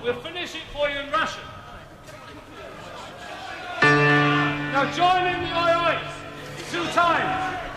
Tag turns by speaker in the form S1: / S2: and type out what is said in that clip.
S1: We'll finish it for you in Russian. Now join in the oi-ois 2 times.